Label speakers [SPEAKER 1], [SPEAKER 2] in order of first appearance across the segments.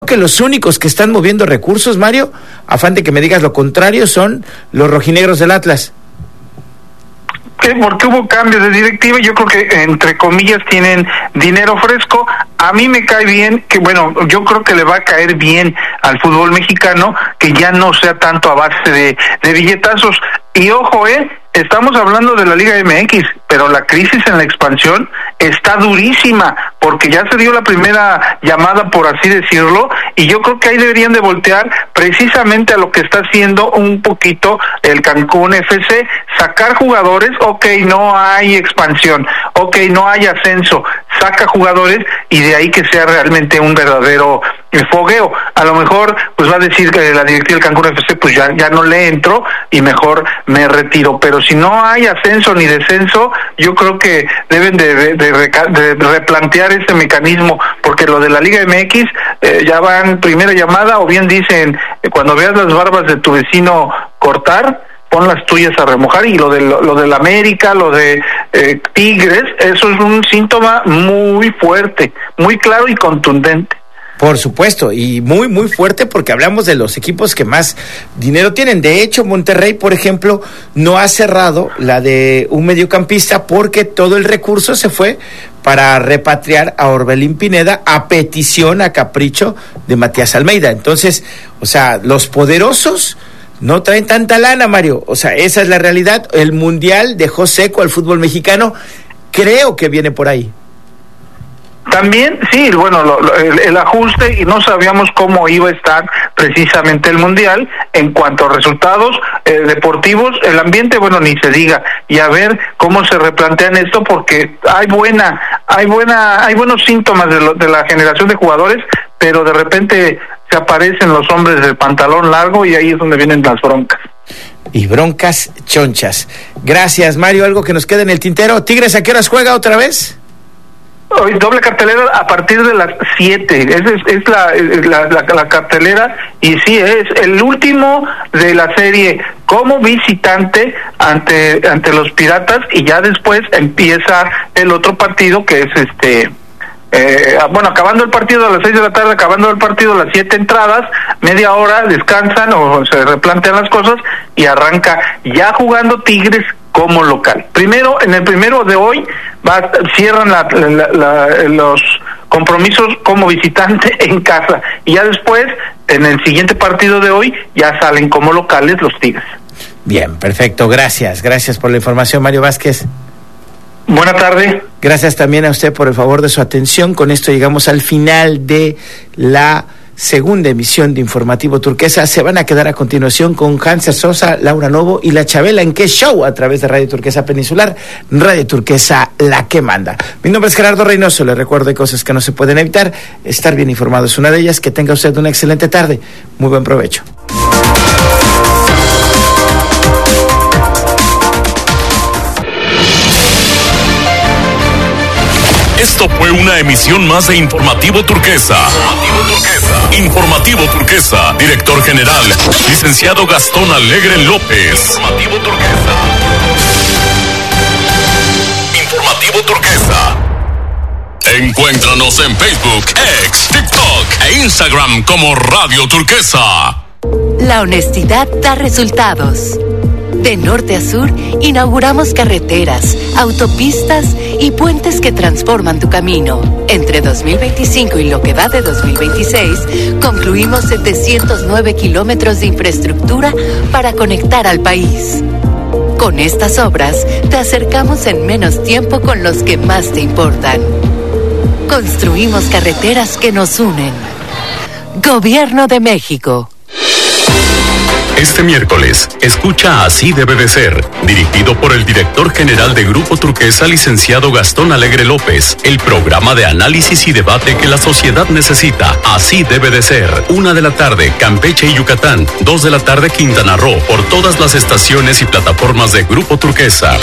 [SPEAKER 1] que los únicos que están moviendo recursos, Mario, afán de que me digas lo contrario, son los rojinegros del Atlas.
[SPEAKER 2] Porque hubo cambios de directiva, yo creo que entre comillas tienen dinero fresco. A mí me cae bien, que bueno, yo creo que le va a caer bien al fútbol mexicano que ya no sea tanto a base de billetazos. Y ojo, estamos hablando de la Liga MX, pero la crisis en la expansión está durísima, porque ya se dio la primera llamada, por así decirlo, y yo creo que ahí deberían de voltear precisamente a lo que está haciendo un poquito el Cancún FC, sacar jugadores. No hay expansión, no hay ascenso, saca jugadores y de ahí que sea realmente un verdadero fogueo. A lo mejor pues va a decir que la directiva del Cancún FC pues ya no le entro y mejor me retiro, pero si no hay ascenso ni descenso, yo creo que deben de replantear ese mecanismo, porque lo de la Liga MX ya van primera llamada, o bien dicen, cuando veas las barbas de tu vecino cortar, pon las tuyas a remojar. Y lo del América, lo de Tigres, eso es un síntoma muy fuerte, muy claro y contundente.
[SPEAKER 1] Por supuesto, y muy, muy fuerte, porque hablamos de los equipos que más dinero tienen. De hecho, Monterrey, por ejemplo, no ha cerrado la de un mediocampista porque todo el recurso se fue para repatriar a Orbelín Pineda a petición, a capricho de Matías Almeida. Entonces, o sea, los poderosos no traen tanta lana, Mario. O sea, esa es la realidad. El Mundial dejó seco al fútbol mexicano. Creo que viene por ahí.
[SPEAKER 2] También, sí, bueno, el ajuste, y no sabíamos cómo iba a estar precisamente el Mundial en cuanto a resultados deportivos, el ambiente, bueno, ni se diga, y a ver cómo se replantean esto, porque hay buenos síntomas de la generación de jugadores, pero de repente se aparecen los hombres del pantalón largo y ahí es donde vienen las broncas.
[SPEAKER 1] Y broncas chonchas. Gracias, Mario. ¿Algo que nos quede en el tintero? ¿Tigres a qué horas juega otra vez?
[SPEAKER 2] Hoy doble cartelera a partir de las 7, es la cartelera, y sí, es el último de la serie como visitante ante los Piratas, y ya después empieza el otro partido que es acabando el partido a las 6 de la tarde, acabando el partido a las 7 entradas, media hora, descansan o se replantean las cosas y arranca ya jugando Tigres como local. En el primero de hoy cierran los compromisos como visitante en casa, y ya después, en el siguiente partido de hoy, ya salen como locales los Tigres.
[SPEAKER 1] Bien, perfecto, gracias por la información, Mario Vázquez.
[SPEAKER 2] Buena tarde. Gracias
[SPEAKER 1] también a usted por el favor de su atención. Con esto llegamos al final de la segunda emisión de Informativo Turquesa. Se van a quedar a continuación con Hanser Sosa, Laura Novo y La Chabela en Qué Show a través de Radio Turquesa Peninsular, Radio Turquesa, la que manda. Mi nombre es Gerardo Reynoso. Le recuerdo, hay cosas que no se pueden evitar. Estar bien informado es una de ellas. Que tenga usted una excelente tarde. Muy buen provecho.
[SPEAKER 3] Esto fue una emisión más de Informativo Turquesa. Informativo Turquesa, director general, licenciado Gastón Alegre López. Informativo Turquesa. Encuéntranos en Facebook, X, TikTok e Instagram como Radio Turquesa.
[SPEAKER 4] La honestidad da resultados. De norte a sur, inauguramos carreteras, autopistas y puentes que transforman tu camino. Entre 2025 y lo que va de 2026, concluimos 709 kilómetros de infraestructura para conectar al país. Con estas obras, te acercamos en menos tiempo con los que más te importan. Construimos carreteras que nos unen. Gobierno de México.
[SPEAKER 3] Este miércoles, escucha Así debe de ser, dirigido por el director general de Grupo Turquesa, licenciado Gastón Alegre López, el programa de análisis y debate que la sociedad necesita. Así debe de ser. 1 de la tarde, Campeche y Yucatán. 2 de la tarde, Quintana Roo, por todas las estaciones y plataformas de Grupo Turquesa.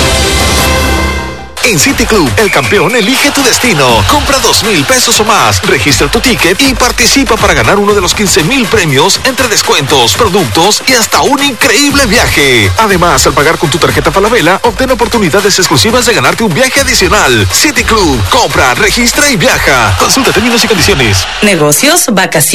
[SPEAKER 5] En City Club, el campeón elige tu destino. Compra 2,000 pesos o más, registra tu ticket y participa para ganar uno de los 15,000 premios entre descuentos, productos y hasta un increíble viaje. Además, al pagar con tu tarjeta Falabella, obtén oportunidades exclusivas de ganarte un viaje adicional. City Club, compra, registra y viaja. Consulta términos y condiciones.
[SPEAKER 6] Negocios, vacaciones.